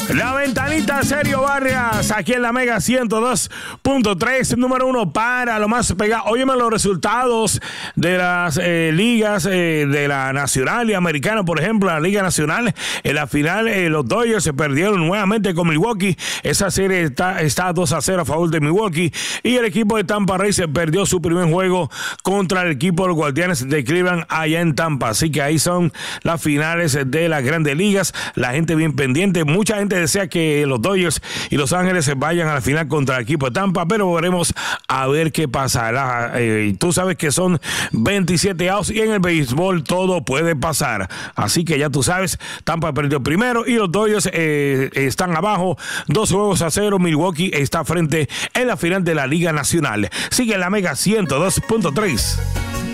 La ventanita Sergio Vargas, aquí en la Mega 102.3, número 1 para lo más pegado. Óyeme los resultados de las ligas de la Nacional y Americana, por ejemplo, la Liga Nacional. En la final, los Dodgers se perdieron nuevamente con Milwaukee. Esa serie está 2-0 a favor de Milwaukee. Y el equipo de Tampa Rays se perdió su primer juego contra el equipo de los Guardianes de Cleveland allá en Tampa. Así que ahí son las finales de las grandes ligas. La gente bien pendiente. Mucha gente desea que los Dodgers y Los Ángeles se vayan a la final contra el equipo de Tampa, pero veremos a ver qué pasará. Tú sabes que son 27 outs y en el béisbol todo puede pasar. Así que ya tú sabes, Tampa perdió primero y los Dodgers están abajo 2-0. Milwaukee está frente en la final de la Liga Nacional. Sigue la Mega 102.3.